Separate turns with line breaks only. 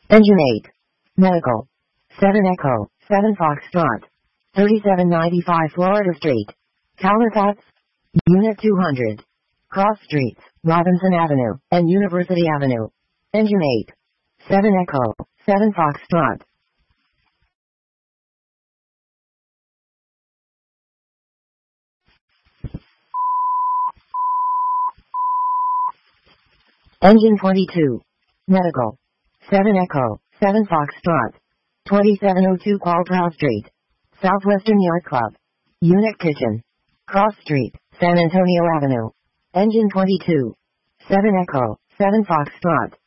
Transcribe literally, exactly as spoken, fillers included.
Engine eight. Medical. seven Echo, seven Foxtrot. thirty-seven ninety-five Florida Street. Caldercots. Unit two hundred. Cross Streets, Robinson Avenue, and University Avenue. Engine eight. seven Echo, seven Foxtrot. Engine twenty-two. Medical. seven Echo, seven Foxtrot. twenty-seven oh two Qualtrough Street. Southwestern Yacht Club. Unit Kitchen. Cross Street, San Antonio Avenue. Engine twenty-two. seven Echo, seven Foxtrot.